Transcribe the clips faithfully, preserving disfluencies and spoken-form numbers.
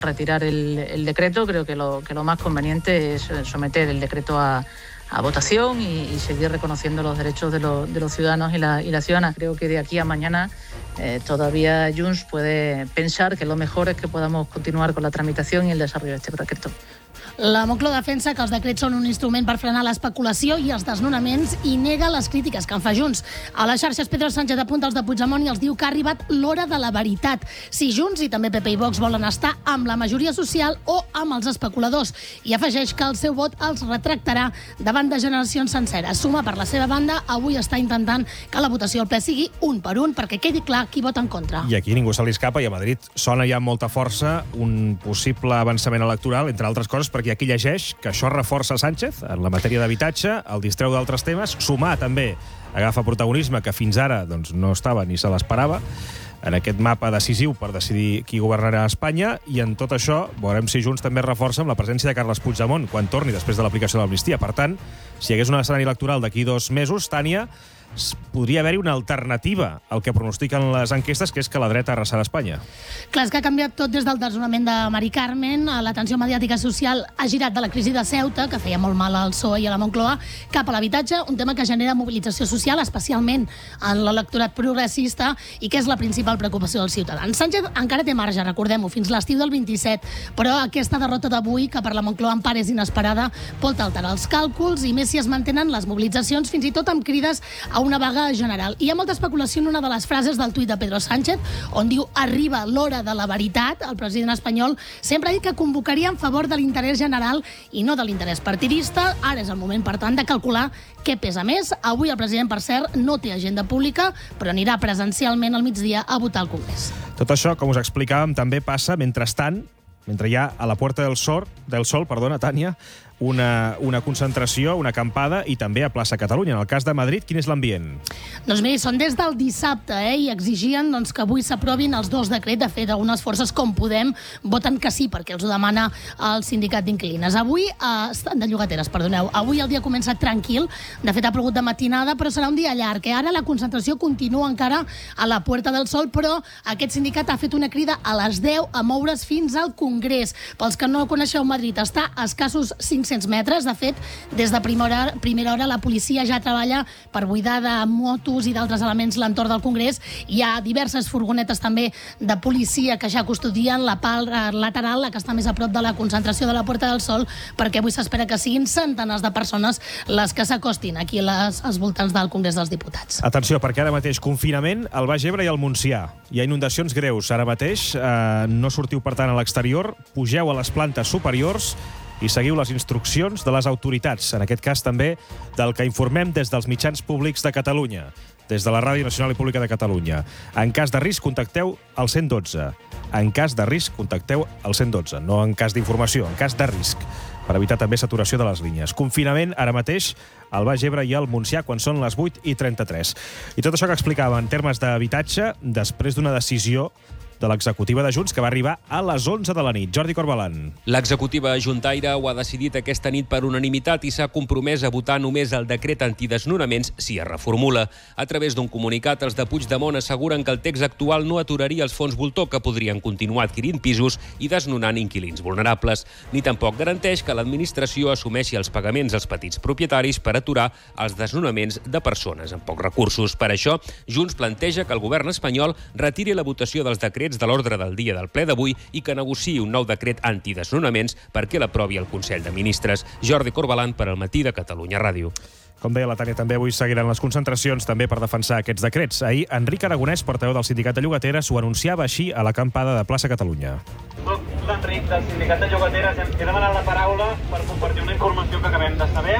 retirar el, el decreto. Creo que lo, que lo más conveniente es someter el decreto a, a votación y, y seguir reconociendo los derechos de, lo, de los ciudadanos y, la, y las ciudadanas. Creo que de aquí a mañana eh, todavía Junts puede pensar que lo mejor es que podamos continuar con la tramitación y el desarrollo de este decreto. La Moncloa defensa que els decrets són un instrument per frenar l'especulació i els desnonaments i nega les crítiques que en fa Junts. A les xarxes, Pedro Sánchez apunta els de Puigdemont i els diu que ha arribat l'hora de la veritat. Si Junts i també P P i Vox volen estar amb la majoria social o amb els especuladors. I afegeix que el seu vot els retractarà davant de generacions senceres. Suma, per la seva banda, avui està intentant que la votació al ple sigui un per un perquè quedi clar qui vota en contra. I aquí ningú se li escapa i a Madrid sona ja amb molta força un possible avançament electoral, entre altres coses, perquè aquí llegeix que això reforça Sánchez en la matèria d'habitatge, el distreu d'altres temes, sumar també agafa protagonisme que fins ara doncs, no estava ni se l'esperava en aquest mapa decisiu per decidir qui governarà Espanya, i en tot això veurem si Junts també reforça amb la presència de Carles Puigdemont quan torni després de l'aplicació de l'amnistia. Per tant, si hi hagués un escenari electoral d'aquí dos mesos, Tània, podria haver-hi una alternativa al que pronostiquen les enquestes, que és que la dreta arrasarà Espanya. Clar, és que ha canviat tot des del desnonament de Mari Carmen. L'atenció mediàtica social ha girat de la crisi de Ceuta, que feia molt mal al P S O E i a la Moncloa, cap a l'habitatge, un tema que genera mobilització social, especialment en l'electorat progressista, i que és la principal preocupació dels ciutadans. Sánchez encara té marge, recordem-ho, fins l'estiu del vint-i-set, però aquesta derrota d'avui, que per la Moncloa en part és inesperada, pot alterar els càlculs, i més si es mantenen les mobilitzacions, fins i tot amb crides a una vaga general. Hi ha molta especulació en una de les frases del tuit de Pedro Sánchez, on diu arriba l'hora de la veritat. El president espanyol sempre ha dit que convocaria en favor de l'interès general i no de l'interès partidista. Ara és el moment, per tant, de calcular què pesa més. Avui el president, per cert, no té agenda pública, però anirà presencialment al migdia a votar al Congrés. Tot això, com us explicàvem, també passa mentrestant, mentre hi ha a la Puerta del Sol, del Sol, perdona, Tània, una, una concentració, una acampada, i també a plaça Catalunya. En el cas de Madrid, quin és l'ambient? Doncs miri, són des del dissabte, eh, i exigien doncs, que avui s'aprovin els dos decrets. De fet, algunes forces, com Podem, voten que sí, perquè els ho demana el sindicat d'inquilines. Avui, eh, de llogateres, perdoneu. Avui el dia comença tranquil. De fet, ha plogut de matinada, però serà un dia llarg. Eh? Ara la concentració continua encara a la Puerta del Sol, però aquest sindicat ha fet una crida a les deu a moure's fins al Congrés. Pels que no coneixeu Madrid, està a escassos cinc-cents metres. De fet, des de primera hora, primera hora la policia ja treballa per buidar de motos i d'altres elements l'entorn del Congrés. Hi ha diverses furgonetes també de policia que ja custodien la part lateral, la que està més a prop de la concentració de la Puerta del Sol, perquè avui s'espera que siguin centenars de persones les que s'acostin aquí les, als voltants del Congrés dels Diputats. Atenció, perquè ara mateix confinament al Baix Ebre i al Montsià. Hi ha inundacions greus ara mateix. Eh, no sortiu, per tant, a l'exterior. Pugeu a les plantes superiors i seguiu les instruccions de les autoritats, en aquest cas també del que informem des dels mitjans públics de Catalunya, des de la Ràdio Nacional i Pública de Catalunya. En cas de risc, contacteu al cent i dotze. En cas de risc, contacteu al cent i dotze, no en cas d'informació, en cas de risc, per evitar també saturació de les línies. Confinament ara mateix al Baix Ebre i al Montsià quan són les vuit i trenta-tres. I tot això que explicava en termes d'habitatge, després d'una decisió de l'executiva de Junts, que va arribar a les onze de la nit. Jordi Corbalan. L'executiva juntaire ho ha decidit aquesta nit per unanimitat i s'ha compromès a votar només el decret antidesnonaments si es reformula. A través d'un comunicat, els de Puigdemont asseguren que el text actual no aturaria els fons voltor, que podrien continuar adquirint pisos i desnonant inquilins vulnerables. Ni tampoc garanteix que l'administració assumeixi els pagaments als petits propietaris per aturar els desnonaments de persones amb pocs recursos. Per això, Junts planteja que el govern espanyol retiri la votació dels decrets de l'ordre del dia del ple d'avui i que negociï un nou decret antidesnonaments perquè l'aprovi el Consell de Ministres. Jordi Corbalan per al Matí de Catalunya Ràdio. Com deia la Tània, també avui seguiran les concentracions també per defensar aquests decrets. Ahir, Enric Aragonès, portaveu del Sindicat de Llogateres, ho anunciava així a l'acampada de plaça Catalunya. Soc l'Enric, del Sindicat de Llogateres. He demanat la paraula per compartir una informació que acabem de saber.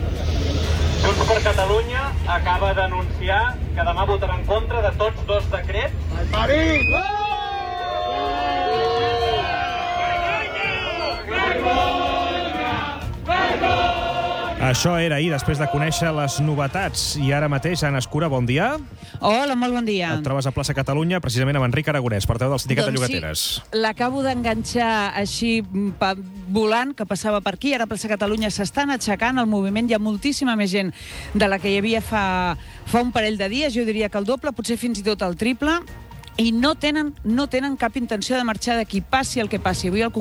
Junts per Catalunya acaba d'anunciar que demà votarà en contra de tots dos decrets. Marí! Això era ahir, després de conèixer les novetats. I ara mateix, Anna Escura, bon dia. Hola, molt bon dia. Et trobes a plaça Catalunya, precisament amb Enric Aragonès, portaveu del Sindicat doncs de Llogateres. Sí, l'acabo d'enganxar així volant, que passava per aquí. Ara a plaça Catalunya s'estan aixecant el moviment. Hi ha moltíssima més gent de la que hi havia fa, fa un parell de dies. Jo diria que el doble, potser fins i tot el triple. i no tenen, no tenen cap intenció de marxar d'aquí, passi el que passi. Avui el